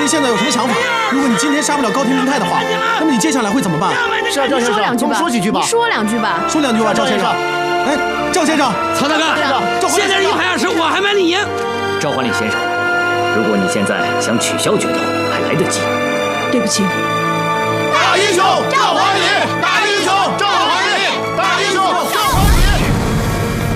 现在有什么想法？如果你今天杀不了高天明太的话，那么你接下来会怎么办？ 是啊，赵先生，多说几句吧。 说两句吧。 说两句吧，赵先生。哎，赵先生， 曹大哥，现在1拍20，我还没你赢。 赵焕礼先生，如果你现在想取消决斗，还来得及。 对不起。 大英雄赵焕礼。